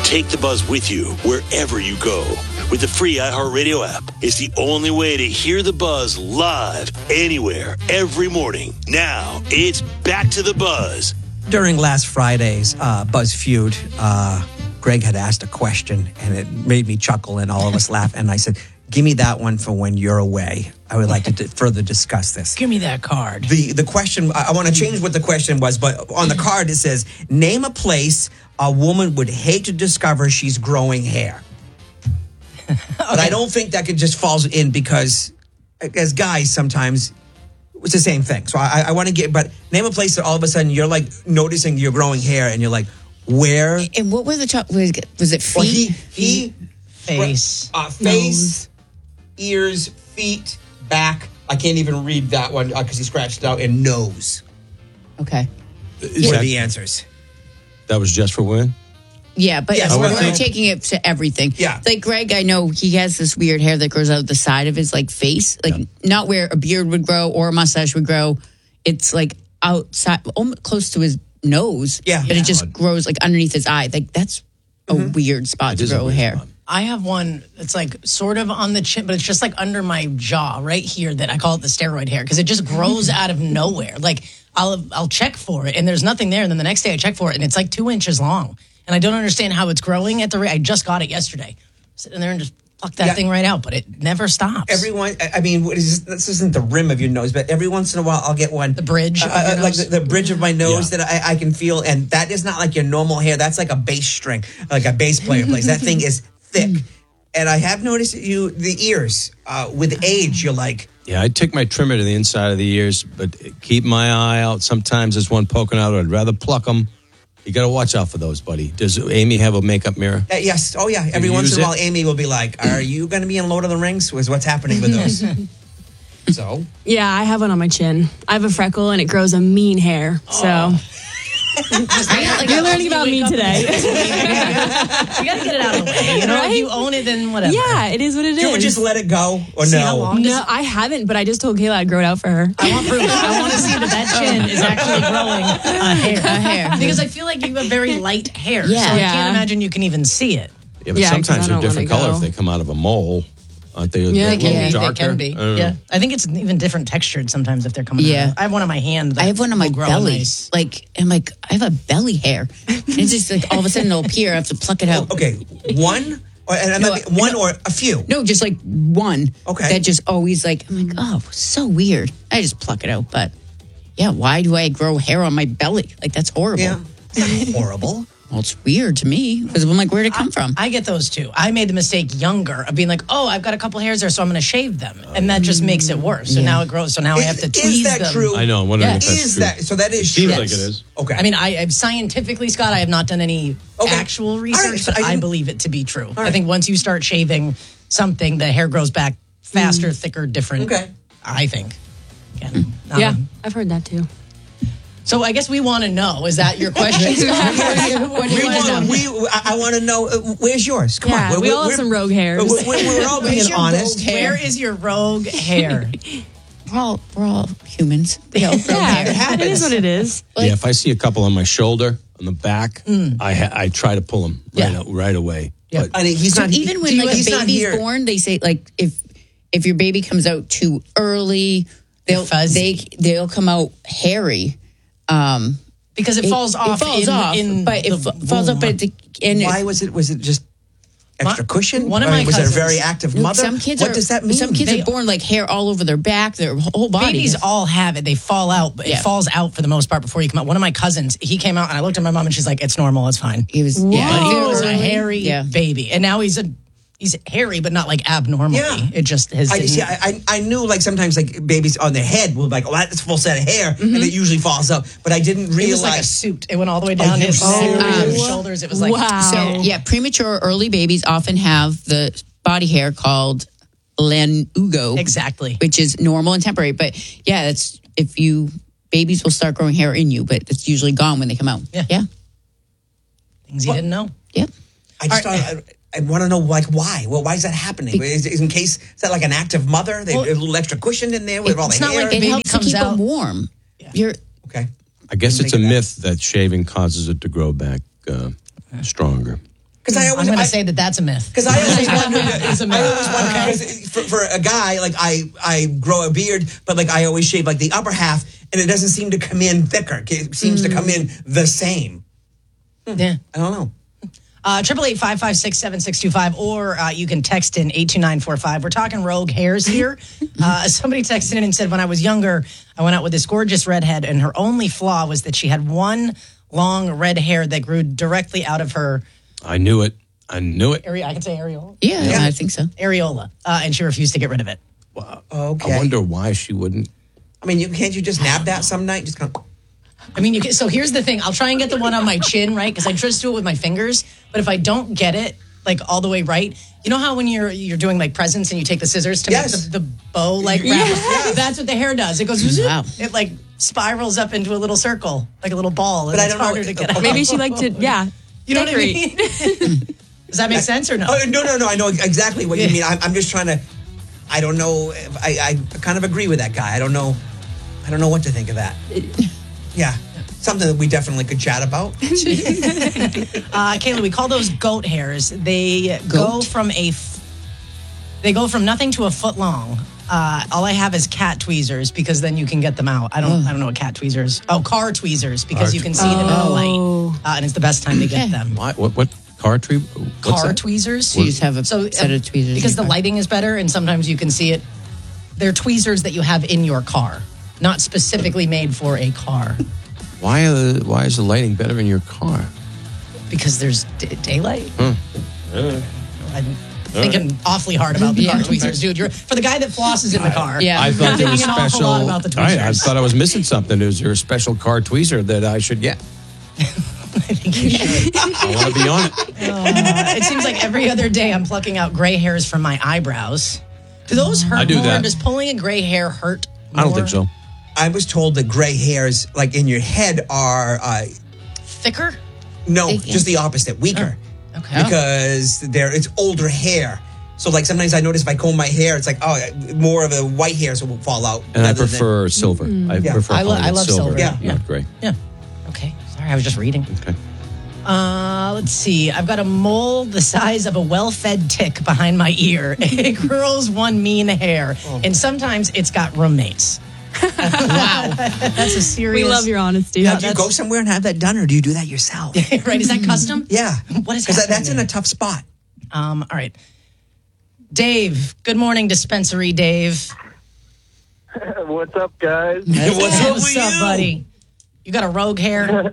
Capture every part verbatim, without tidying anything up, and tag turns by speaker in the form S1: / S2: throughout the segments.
S1: Take the Buzz with you wherever you go. With the free iHeartRadio app, it's the only way to hear the Buzz live, anywhere, every morning. Now, it's back to the Buzz.
S2: During last Friday's uh, Buzz Feud, uh, Greg had asked a question, and it made me chuckle, and all of us laugh. And I said, give me that one for when you're away. I would like to d- further discuss this.
S3: Give me that card.
S2: The the question, I, I want to change what the question was, but on the card it says, name a place a woman would hate to discover she's growing hair. Okay. But I don't think that could just falls in because, as guys, sometimes it's the same thing. So I, I want to get, but name a place that all of a sudden you're like noticing you're growing hair and you're like, where?
S4: And what were the top? Was it, was it feet?
S2: Well, he, he,
S3: face,
S2: uh, face, ears, feet, back. I can't even read that one because uh, he scratched it out. And nose.
S4: Okay.
S2: Is what are the answers?
S5: That was just for women?
S4: Yeah, but
S2: Yes,
S4: we're,
S2: I
S4: we're
S2: think-
S4: taking it to everything.
S2: Yeah.
S4: Like Greg, I know he has this weird hair that grows out the side of his like face, like
S5: Yeah.
S4: not where a beard would grow or a mustache would grow. It's like outside, almost close to his nose.
S2: Yeah.
S4: But
S2: Yeah.
S4: it just grows like underneath his eye. Like that's a
S2: Mm-hmm.
S4: weird spot
S5: It
S4: to
S5: is a
S4: grow
S5: weird
S4: hair.
S5: spot.
S3: I have one that's like sort of on the chin, but it's just like under my jaw right here that I call it the steroid hair because it just grows out of nowhere. Like I'll I'll check for it and there's nothing there. And then the next day I check for it and it's like two inches long. And I don't understand how it's growing at the rate. I just got it yesterday. Sitting there and just pluck that
S2: Yeah.
S3: thing right out, but it never stops.
S2: Everyone, I I mean, what is this, this isn't the rim of your nose, but every once in a while I'll get one.
S3: The bridge of
S2: Uh,
S3: your
S2: uh, like
S3: nose?
S2: the, the bridge of my nose
S5: Yeah.
S2: that I, I can feel. And that is not like your normal hair. That's like a bass string, like a bass player plays. That thing is thick. And I have noticed that you, the ears, uh, with age, you're like,
S5: Yeah, I take my trimmer to the inside of the ears, but keep my eye out. Sometimes there's one poking out. I'd rather pluck them. You got to watch out for those, buddy. Does Amy have a makeup mirror?
S2: uh, yes, oh yeah. Every
S5: You
S2: once
S5: use
S2: in a
S5: it?
S2: while, Amy will be like, are you going to be in Lord of the Rings? Was what's happening with those? So,
S6: Yeah, I have one on my chin. I have a freckle and it grows a mean hair. So you're learning about me today.
S3: You got to get it out of the way. You know,
S6: Right?
S3: if you own it, then whatever.
S6: Yeah, it is what it is.
S2: do you ever just let it go or
S3: See
S2: no?
S3: how long-
S6: No, I haven't, but I just told Kayla I'd grow it out for her.
S3: I want proof. I want to see that that chin is actually growing a hair.
S4: A hair.
S3: Because I feel like you have very light hair.
S4: Yeah.
S3: So I
S6: Yeah.
S3: can't imagine you can even see it.
S5: Yeah, but
S6: Yeah, 'cause
S5: sometimes
S6: I
S5: they're
S6: don't
S5: different
S6: wanna
S5: color
S6: go.
S5: if they come out of a mole. Aren't they?
S6: Yeah,
S5: a
S6: they can
S5: little
S6: be.
S5: darker?
S3: They can be.
S5: I don't know.
S3: Yeah. I think it's even different textured sometimes if they're coming
S4: Yeah.
S3: out. I have one on my hand. that
S4: I have one on my
S3: will grow
S4: belly.
S3: nice.
S4: Like, I'm like, I have a belly hair. It's just like all of a sudden it'll appear. I have to pluck it out.
S2: Okay, one or and I'm
S4: No,
S2: not- one or a few.
S4: No, just like one.
S2: Okay.
S4: That just always like, I'm like, oh, so weird. I just pluck it out. But yeah, why do I grow hair on my belly? Like, that's horrible.
S2: Yeah, it's not horrible.
S4: Well, it's weird to me because I'm like, where'd it come from?
S3: I get those too. I made the mistake younger of being like, oh, I've got a couple hairs there, so I'm going to shave them. And that just makes it worse. So now it grows. So now I have to
S2: Is,
S3: tweeze
S2: is that
S3: them.
S2: true?
S5: I know. I'm wondering
S4: Yeah.
S5: if that's
S2: Is
S5: true.
S2: that so? That is
S5: Seems
S2: true.
S5: like it is.
S2: Okay.
S3: I mean, I, I scientifically, Scott, I have not done any
S2: Okay.
S3: actual
S2: All
S3: research,
S2: right, so
S3: but
S2: I
S3: I,
S2: didn't-
S3: believe it to be true. I
S2: right.
S3: think once you start shaving something, the hair grows back faster, thicker, different.
S2: Okay.
S3: I think. Again, not
S6: Yeah,
S3: a-
S6: I've heard that too.
S3: So I guess we want to know. Is that your question, Scott? What do you
S2: we
S3: want to
S2: want,
S3: know?
S2: we, I, I want to know uh, where's yours? Come
S6: Yeah,
S2: on,
S6: we all have some rogue hairs.
S2: We're, we're, we're all being
S4: Where's your
S2: honest.
S4: rogue hair?
S3: Where is your rogue hair?
S4: We're all, we're all humans. You know, from
S6: Yeah,
S4: hair.
S2: happens.
S6: it is what it is.
S5: Yeah, if I see a couple on my shoulder, on the back, I ha- I try to pull them right,
S3: Yeah.
S5: out, right away.
S3: Yeah.
S5: But
S2: I mean, he's
S4: So
S2: not
S4: even
S2: do
S4: when
S2: you-
S4: like a
S2: he's not
S4: baby's
S2: here.
S4: born, they say like if if your baby comes out too early, they'll
S3: Fuzzy.
S4: they they'll come out hairy. Um,
S3: Because it, falls off.
S4: It falls
S3: in,
S4: off,
S3: in
S4: but it
S3: the
S4: fa- falls off.
S3: womb.
S4: But the, and
S2: Why was it? Was it just extra
S3: My-
S2: cushion?
S3: one of
S2: I mean,
S3: my
S2: was it a
S3: cousins-
S2: very active
S4: No,
S2: mother?
S4: Some kids
S2: what
S4: are,
S2: does that mean?
S4: Some kids
S3: They-
S4: are born like hair all over their back, their whole body.
S3: Babies all have it. They fall out, but
S4: Yeah.
S3: it falls out for the most part before you come out. One of my cousins, he came out, and I looked at my mom, and she's like, "It's normal. It's fine."
S4: He was,
S3: But
S4: yeah,
S3: he
S4: very
S3: was a
S4: early.
S3: hairy
S4: Yeah.
S3: baby, and now he's a he's hairy, but not like abnormally.
S2: Yeah.
S3: It just has.
S2: I, see, I, I I knew like sometimes like babies on their head will be like, oh, that's a full set of hair, and it usually falls up. But I didn't
S3: it
S2: realize.
S3: was like a suit. It went all the way down
S2: you're
S3: his neck,
S2: serious?
S3: his shoulders. It was like
S6: Wow.
S4: So yeah, premature early babies often have the body hair called lanugo,
S3: exactly.
S4: which is normal and temporary. But yeah, that's if you babies will start growing hair in you, but it's usually gone when they come out.
S3: Yeah.
S4: yeah,
S3: Things you didn't know.
S4: yep.
S2: I just
S3: All right.
S2: thought, I, I want to know like why. Well, why is that happening? Is, is in case is that like an active mother? They
S3: Well,
S2: a little extra cushion in there with all the
S3: it's not
S2: hair.
S3: like
S4: It
S3: baby
S4: helps to
S3: comes
S4: keep
S3: out-
S4: them warm. You're
S2: okay.
S5: I guess it's a
S2: Make that-
S5: myth that shaving causes it to grow back uh, stronger.
S2: Because I always
S3: I'm going
S2: I-
S3: to say that that's a myth.
S2: Because I always wondered,
S3: It's a myth.
S2: I always wondered
S3: Okay.
S2: because for, for a guy, like I, I grow a beard, but like I always shave like the upper half, and it doesn't seem to come in thicker. It seems to come in the same.
S3: Yeah.
S2: I don't know.
S3: Uh, triple eight five five six seven six two five, or uh, you can text in eight two nine four five. We're talking rogue hairs here. Uh, somebody texted in and said, when I was younger, I went out with this gorgeous redhead, and her only flaw was that she had one long red hair that grew directly out of her
S5: I knew it. I knew it.
S3: area. I can say areola.
S4: Yeah,
S2: Yeah.
S4: I think so.
S3: Areola, uh, and she refused to get rid of it.
S5: Wow.
S2: Okay.
S5: I wonder why she wouldn't.
S2: I mean, you can't you just nab that some night? Just kind of.
S3: I mean, you can, so here's the thing. I'll try and get the one on my chin, right? Because I just do it with my fingers. But if I don't get it, like all the way right, you know how when you're you're doing like presents and you take the scissors to
S2: Yes.
S3: make the, the bow like wrap?
S2: Yes.
S3: That's what the hair does. It goes, zoop,
S4: Wow.
S3: it like spirals up into a little circle, like a little ball.
S2: But
S3: and
S2: I
S3: it's
S2: don't know-
S3: harder to get out.
S6: Maybe she liked to, yeah.
S3: You know what I
S6: decorate.
S3: mean? Does that make sense or no?
S2: Oh, no, no, no. I know exactly what you
S3: Yeah.
S2: mean. I'm, I'm just trying to. I don't know. I, I kind of agree with that guy. I don't know. I don't know what to think of that. Yeah, something that we definitely could chat about.
S3: Uh, Kayla, we call those goat hairs. They go
S4: Goat?
S3: from a, f- they go from nothing to a foot long. Uh, all I have is cat tweezers because then you can get them out. I don't, I don't know what cat tweezers. Oh, car tweezers because
S5: Car
S3: you can see them in the
S6: Oh.
S3: light, uh, and it's the best time to get
S4: Okay.
S3: them.
S5: Why? What? What? Car tree? What's
S3: Car
S5: that?
S3: tweezers.
S4: So you just have a
S3: So,
S4: set
S3: uh,
S4: of tweezers.
S3: because
S4: in
S3: the
S4: your car.
S3: lighting is better, and sometimes you can see it. They're tweezers that you have in your car, not specifically made for a car,
S5: Why? Uh, why is the lighting better in your car?
S3: because there's d- daylight.
S5: Hmm.
S3: I'm thinking awfully hard about the car
S4: Yeah.
S3: tweezers, dude. You're for the guy that flosses in the car.
S4: Yeah.
S5: I thought there was
S3: Thinking an awful
S5: special.
S3: lot about the
S5: I, I
S3: tweezers.
S5: thought I was missing something. Is there a special car tweezer that I should get?
S3: I think you should.
S5: I want to be on it.
S3: Uh, it seems like every other day I'm plucking out gray hairs from my eyebrows. Do those hurt
S5: I do
S3: more?
S5: that.
S3: Does pulling a gray hair hurt
S5: I don't
S3: more?
S5: think so.
S2: I was told that gray hairs, like in your head, are uh,
S3: Thicker?
S2: no,
S4: Thick, yeah.
S2: just the opposite, weaker,
S3: Okay.
S2: because they're it's older hair. So like sometimes I notice if I comb my hair, it's like oh, more of the white hairs will fall out.
S5: And I
S2: rather than-
S5: prefer silver. I
S2: Yeah.
S5: prefer
S3: I lo-
S5: calling
S3: I
S5: it
S3: love silver.
S2: Yeah.
S5: not gray.
S3: Yeah. Okay. Sorry, I was just reading.
S5: Okay.
S3: Uh, let's see. I've got a mole the size of a well-fed tick behind my ear. It curls one mean hair,
S2: Oh.
S3: and sometimes it's got roommates. Wow, that's a serious.
S6: We love your honesty.
S2: Now, do you
S3: that's-
S2: go somewhere and have that done, or do you do that yourself?
S3: right? Is that custom?
S2: Yeah,
S3: What is
S2: because that,
S3: happening
S2: that's in
S3: there?
S2: a tough spot.
S3: Um. All right. Dave. Good morning, dispensary Dave.
S7: What's up, guys?
S2: What's up
S3: What's
S2: with
S3: up,
S2: you?
S3: buddy? You got a rogue hair?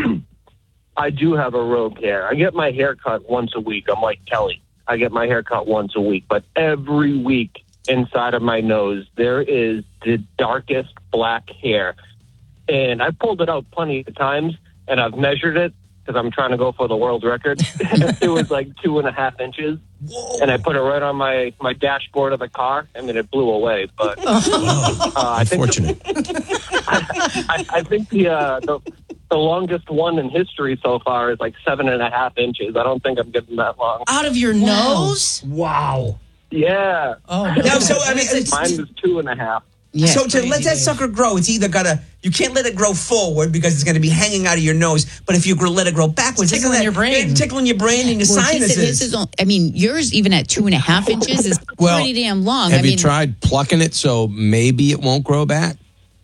S7: I do have a rogue hair. I get my hair cut once a week. I'm like Kelly. I get my hair cut once a week, but every week inside of my nose, there is the darkest black hair. And I pulled it out plenty of times, and I've measured it because I'm trying to go for the world record. It was like two and a half inches.
S2: Whoa.
S7: And I put it right on my, my dashboard of the car, and then it blew away. But uh, I think
S5: Unfortunate.
S7: I, I think the, uh, the the longest one in history so far is like seven and a half inches. I don't think I'm getting that long.
S3: Out of your nose?
S2: Wow.
S7: Yeah,
S3: Oh, no.
S2: Now, so I mean, it's-
S7: mine was two and a half.
S4: Yeah.
S2: so to let
S3: crazy,
S2: that
S3: Dave.
S2: sucker grow, it's either gotta you can't let it grow forward because it's going to be hanging out of your nose. But if you grow, let it grow backwards,
S3: It's
S2: isn't
S3: tickling
S2: that-
S3: your brain.
S2: it's tickling your brain and your
S4: Well, he said
S2: sinuses.
S4: his is on- I mean, yours even at two and a half inches is
S5: Well,
S4: pretty damn long.
S5: Have
S4: I mean,
S5: you tried plucking it so maybe it won't grow back?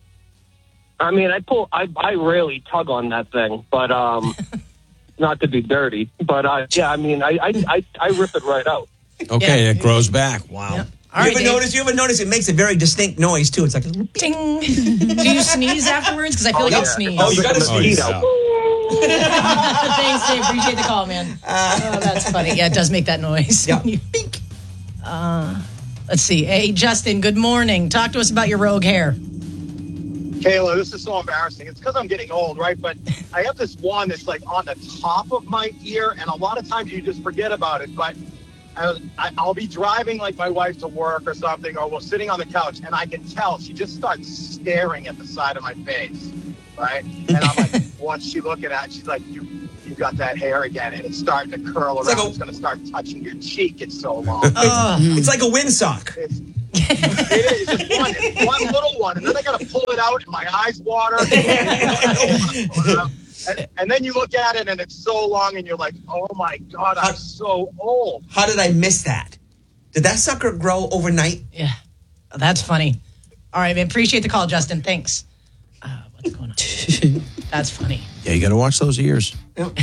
S7: I mean, I pull. I I rarely tug on that thing, but um, not to be dirty, but uh, yeah, I mean, I I I, I rip it right out.
S5: Okay,
S3: Yeah.
S5: it grows back. Wow.
S3: Yep. All
S2: you
S3: right,
S2: ever
S3: Dave.
S2: notice? You ever notice it makes a very distinct noise too? It's like
S3: Ding. Do you sneeze afterwards? Because I feel like
S7: yeah.
S3: I'll sneeze.
S2: Oh, you gotta
S7: Like a
S2: sneeze.
S7: mosquito.
S3: Thanks, Dave. Appreciate the call, man. oh, that's funny. Yeah, it does make that noise.
S2: Yeah.
S3: You think. Uh, let's see. Hey, Justin, good morning. Talk to us about your rogue hair.
S8: Kayla, this is so embarrassing. It's because I'm getting old, right? But I have this one that's like on the top of my ear, and a lot of times you just forget about it. But I, was- I, I'll be driving like my wife to work or something, or we're sitting on the couch, and I can tell she just starts staring at the side of my face, right? And I'm like, what's she looking at? She's like, you, you got that hair again, and it's starting to curl
S2: It's
S8: around.
S2: like a-
S8: It's going to start touching your cheek. It's so long.
S3: Oh,
S2: it's like a windsock.
S8: It's, it is just one, it's one little one, and then I got to pull it out, and my eyes water. And, and then you look at it and it's so long and you're like, oh my God, I'm so old.
S2: How did I miss that? Did that sucker grow overnight?
S3: Yeah, that's funny. All right, man. Appreciate the call, Justin. Thanks. Uh, what's going on? That's funny.
S5: Yeah, you got to watch those ears.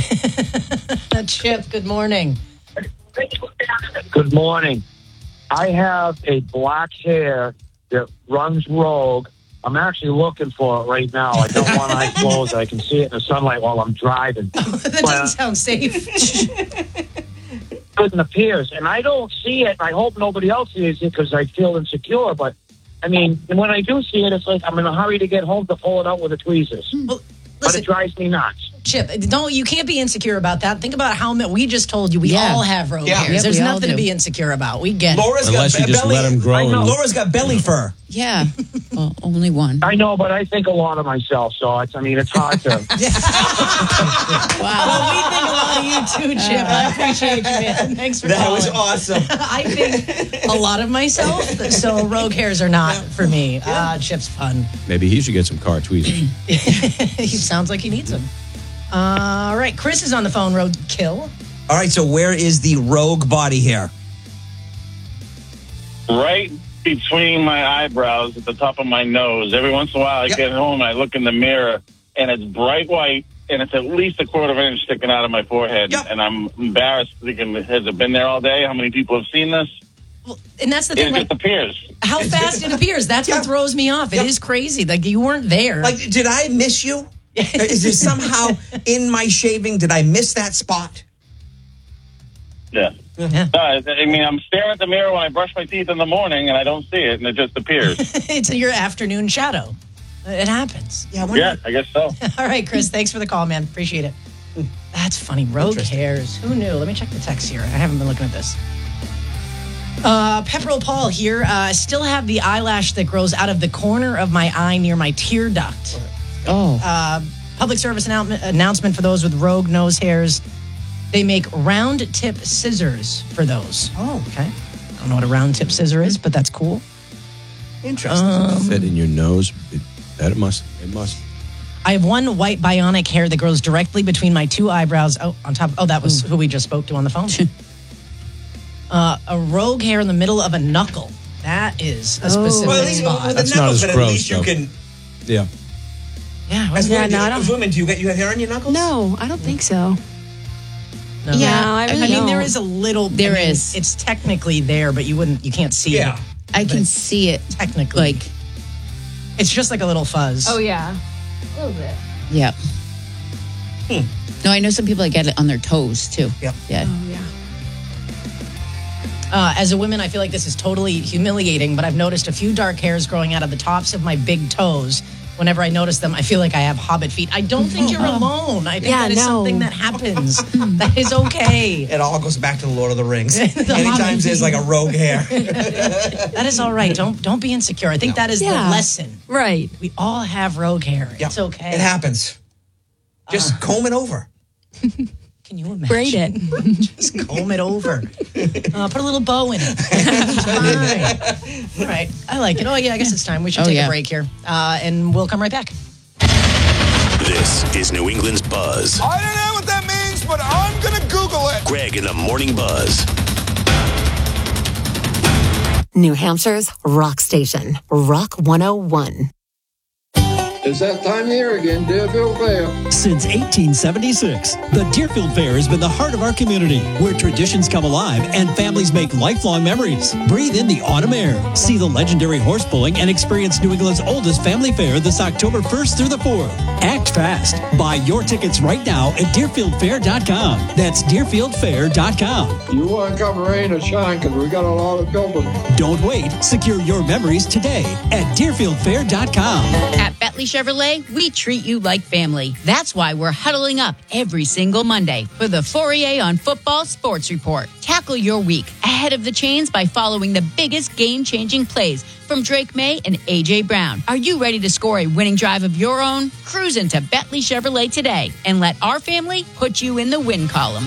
S3: Chip, good morning.
S7: Good morning. I have a black hair that runs rogue. I'm actually looking for it right now. I got one eye closed. I can see it in the sunlight while I'm driving.
S3: That doesn't sound safe.
S7: It appears, and I don't see it. I hope nobody else sees it because I feel insecure. But I mean, when I do see it, it's like I'm in a hurry to get home to pull it out with the tweezers.
S3: Well,
S7: but
S3: listen,
S7: it drives me nuts.
S3: Chip, no, you can't be insecure about that. Think about how many, we just told you we
S4: Yeah.
S3: all have rogue
S2: Yeah.
S3: hairs.
S4: Yeah,
S3: There's
S4: we all
S3: nothing to
S4: do.
S3: be insecure about. We get it.
S2: Laura's
S5: Unless
S2: got
S5: you just
S2: belly.
S5: let 'em grow
S2: I know.
S5: and-
S2: Laura's got belly fur.
S4: Yeah. Well, only one.
S7: I know, but I think a lot of myself. So it's, I mean, it's hard to.
S3: Well, we think a lot of you too, Chip. I appreciate you, man. Thanks for
S2: That
S3: calling.
S2: was awesome.
S3: I think a lot of myself, so rogue hairs are not for me. Uh, Chip's fun.
S5: Maybe he should get some car tweezers.
S3: He sounds like he needs them. All right, Chris is on the phone. Roadkill.
S2: All right, so where is the rogue body hair?
S9: Right between my eyebrows at the top of my nose. Every once in a while I
S2: Yep.
S9: get home, I look in the mirror, and it's bright white, and it's at least a quarter of an inch sticking out of my forehead.
S2: Yep.
S9: And I'm embarrassed thinking, has it been there all day? How many people have seen this?
S3: Well, and that's the
S9: It
S3: thing.
S9: just
S3: Like,
S9: appears.
S3: how fast it appears. That's
S2: Yeah.
S3: what throws me off. It
S2: Yep.
S3: is crazy. Like, you weren't there.
S2: Like, did I miss you? Is there somehow in my shaving, did I miss that spot?
S9: Yeah.
S3: Yeah.
S9: No, I I mean, I'm staring at the mirror when I brush my teeth in the morning, and I don't see it, and it just appears.
S3: It's your afternoon shadow. It happens.
S2: Yeah, I wonder-
S9: Yeah, I guess so.
S3: All right, Chris. Thanks for the call, man. Appreciate it. That's funny. Rogue hairs. Who knew? Let me check the text here. I haven't been looking at this. Uh, Pepperell Paul here. Uh, I still have the eyelash that grows out of the corner of my eye near my tear duct.
S4: Oh.
S3: Uh, public service annou- announcement for those with rogue nose hairs. They make round tip scissors for those.
S2: Oh,
S3: Okay. I don't know what a round tip scissor is, but that's cool.
S2: interesting.
S5: Fit in your nose. It, that it must. It must.
S3: I have one white bionic hair that grows directly between my two eyebrows. Oh, on top. Oh, that was who we just spoke to on the phone. uh, a rogue hair in the middle of a knuckle. That is a specific
S2: well, at least
S3: spot.
S2: with the
S5: That's not
S2: knuckles,
S5: as
S2: but at
S5: gross,
S2: least you
S5: though.
S2: can.
S5: Yeah.
S3: yeah,
S2: As
S6: Yeah,
S2: women,
S6: no,
S2: do,
S6: I don't-
S2: as women, do you get you have hair on your knuckles?
S6: No, I don't think so.
S3: no.
S4: Yeah,
S6: No, I
S3: I
S6: really
S3: mean,
S6: don't.
S3: there is a little.
S4: There
S3: I mean,
S4: is.
S3: It's technically there, but you wouldn't. You can't see
S2: Yeah.
S3: it.
S4: I can see it.
S3: Technically,
S4: Like,
S3: it's just like a little fuzz.
S6: Oh, yeah. A little bit.
S4: yeah. No, I know some people that get it on their toes too.
S2: Yep.
S4: Yeah.
S6: Oh, yeah.
S3: Uh, as a woman, I feel like this is totally humiliating, but I've noticed a few dark hairs growing out of the tops of my big toes. Whenever I notice them, I feel like I have hobbit feet. I don't think you're alone. I think
S6: Yeah,
S3: that is
S6: no.
S3: something that happens. That is okay.
S2: It all goes back to the Lord of the Rings.
S3: The
S2: Anytime
S3: Hobbit.
S2: there's like a rogue hair.
S3: That is all right. Don't don't be insecure. I think that is the
S6: Yeah.
S3: lesson.
S6: Right.
S3: We all have rogue hair.
S2: Yeah.
S3: It's okay.
S2: It happens. Just comb it over.
S3: Can you imagine?
S6: Braid it.
S3: Just comb it over. Uh, put a little bow in it. It's fine. All right. I like it. Oh, yeah, I guess it's time. We should
S4: Oh,
S3: take
S4: yeah.
S3: a break here. Uh, and we'll come right back.
S1: This is New England's Buzz.
S10: I don't know what that means, but I'm going to Google it.
S1: Greg in the Morning Buzz.
S11: New Hampshire's rock station, Rock one oh one.
S12: It's that time of year again, Deerfield Fair.
S13: Since eighteen seventy-six, the Deerfield Fair has been the heart of our community, where traditions come alive and families make lifelong memories. Breathe in the autumn air. See the legendary horse pulling and experience New England's oldest family fair this October first through the fourth. Act fast. Buy your tickets right now at deerfield fair dot com. That's deerfield fair dot com.
S12: You want to come rain or shine, because we got a lot of building.
S13: Don't wait. Secure your memories today at deerfield fair dot com.
S4: At Bentley Chevrolet, we treat you like family. That's why we're huddling up every single Monday for the Fourier on Football Sports Report. Tackle your week ahead of the chains by following the biggest game-changing plays from Drake May and A J. Brown. Are you ready to score a winning drive of your own? Cruise into Bentley Chevrolet today and let our family put you in the win column.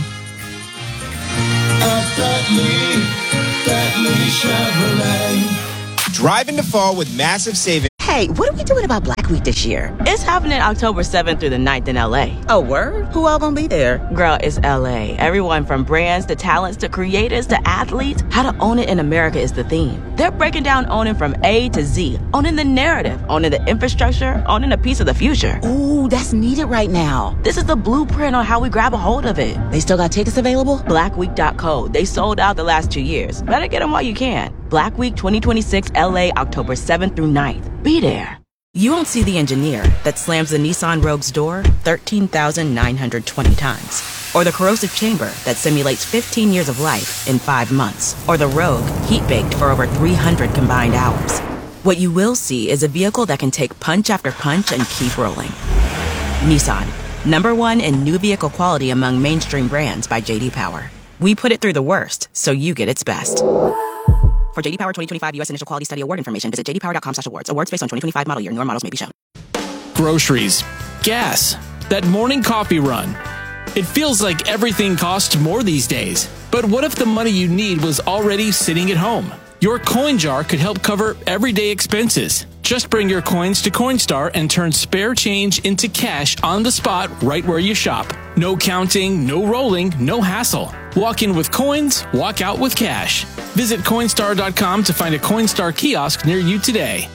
S10: At Bentley, Bentley Chevrolet.
S14: Drive into fall with massive savings. Hey, what are we doing about Black Week this year?
S15: It's happening October seventh through the ninth in L A.
S14: Oh, word? Who all gonna be there?
S15: Girl, it's L A. Everyone from brands to talents to creators to athletes. How to own it in America is the theme. They're breaking down owning from A to Z. Owning the narrative, owning the infrastructure, owning a piece of the future.
S14: Ooh, that's needed right now.
S15: This is the blueprint on how we grab a hold of it.
S14: They still got tickets available?
S15: black week dot co. They sold out the last two years. Better get them while you can. Black Week twenty twenty-six L A, October seventh through ninth. Be there.
S14: You won't see the engineer that slams the Nissan Rogue's door thirteen thousand nine hundred twenty times. Or the corrosive chamber that simulates fifteen years of life in five months. Or the Rogue heat-baked for over three hundred combined hours. What you will see is a vehicle that can take punch after punch and keep rolling. Nissan, number one in new vehicle quality among mainstream brands by J D Power. We put it through the worst, so you get its best. For J D Power twenty twenty-five U S Initial Quality Study Award information, visit j d power dot com slash awards. Awards based on twenty twenty-five model year. Newer models may be shown.
S16: Groceries, gas, that morning coffee run. It feels like everything costs more these days. But what if the money you need was already sitting at home? Your coin jar could help cover everyday expenses. Just bring your coins to Coinstar and turn spare change into cash on the spot right where you shop. No counting, no rolling, no hassle. Walk in with coins, walk out with cash. Visit Coinstar dot com to find a Coinstar kiosk near you today.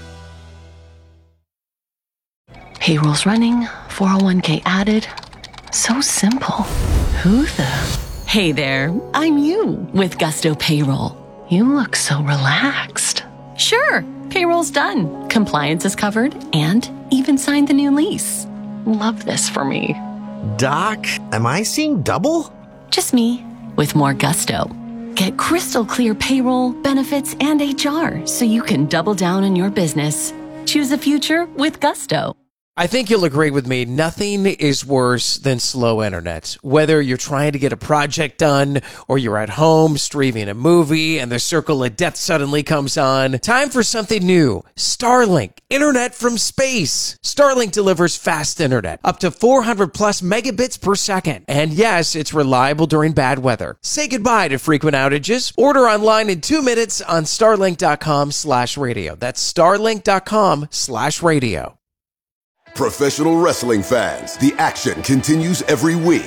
S17: Payroll's running, four oh one k added. So simple. Who the? Hey there, I'm you with Gusto Payroll. You look so relaxed. Sure, payroll's done. Compliance is covered and even signed the new lease. Love this for me.
S18: Doc, am I seeing double?
S17: Just me with more gusto. Get crystal clear payroll, benefits, and H R so you can double down on your business. Choose a future with Gusto.
S19: I think you'll agree with me, nothing is worse than slow internet. Whether you're trying to get a project done or you're at home streaming a movie and the circle of death suddenly comes on, time for something new. Starlink, internet from space. Starlink delivers fast internet, up to four hundred plus megabits per second. And yes, it's reliable during bad weather. Say goodbye to frequent outages. Order online in two minutes on starlink dot com slash radio. That's starlink dot com slash radio.
S20: Professional wrestling fans, the action continues every week.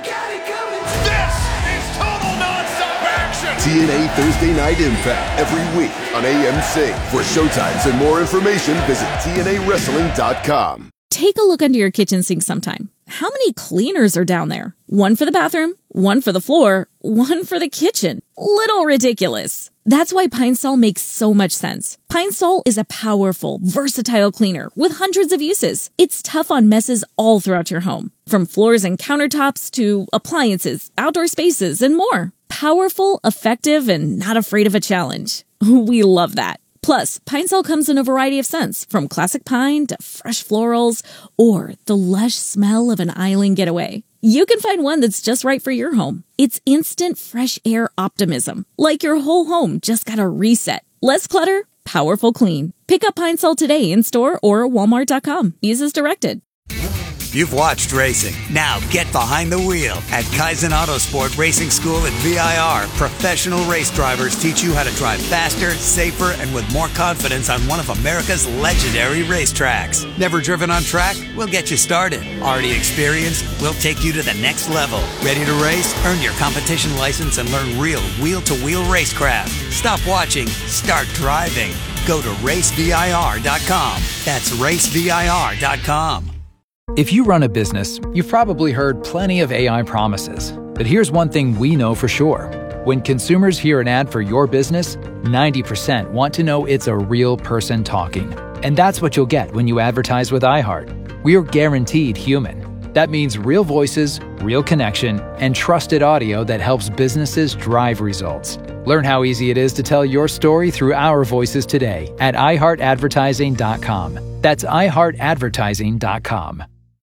S10: This is total nonstop action.
S20: T N A Thursday Night Impact every week on A M C. For showtimes and more information, visit T N A wrestling dot com.
S21: Take a look under your kitchen sink sometime. How many cleaners are down there? One for the bathroom, one for the floor, one for the kitchen. Little ridiculous. That's why Pine Sol makes so much sense. Pine Sol is a powerful, versatile cleaner with hundreds of uses. It's tough on messes all throughout your home, from floors and countertops to appliances, outdoor spaces, and more. Powerful, effective, and not afraid of a challenge. We love that. Plus, Pine Sol comes in a variety of scents, from classic pine to fresh florals, or the lush smell of an island getaway. You can find one that's just right for your home. It's instant fresh air optimism, like your whole home just got a reset. Less clutter, powerful clean. Pick up Pine Sol today in store or walmart dot com. Use as directed.
S22: You've watched racing. Now get behind the wheel. At Kaizen Autosport Racing School at V I R, professional race drivers teach you how to drive faster, safer, and with more confidence on one of America's legendary racetracks. Never driven on track? We'll get you started. Already experienced? We'll take you to the next level. Ready to race? Earn your competition license and learn real wheel-to-wheel racecraft. Stop watching. Start driving. Go to race V I R dot com. That's race V I R dot com.
S23: If you run a business, you've probably heard plenty of A I promises. But here's one thing we know for sure. When consumers hear an ad for your business, ninety percent want to know it's a real person talking. And that's what you'll get when you advertise with iHeart. We are guaranteed human. That means real voices, real connection, and trusted audio that helps businesses drive results. Learn how easy it is to tell your story through our voices today at i heart advertising dot com. That's i heart advertising dot com.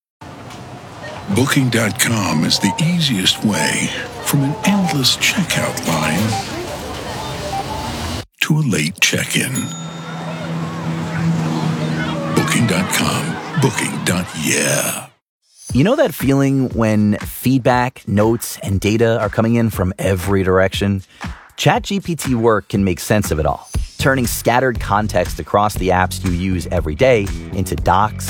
S24: Booking dot com is the easiest way from an endless checkout line to a late check-in. Booking dot com. Booking. Yeah.
S25: You know that feeling when feedback, notes, and data are coming in from every direction?
S5: ChatGPT Work can make sense of it all, turning scattered context across the apps you use every day into docs,